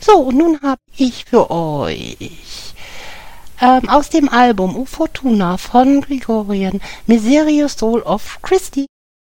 So, und nun habe ich für euch aus dem Album O Fortuna von Gregorian Mysterious Soul of Christi.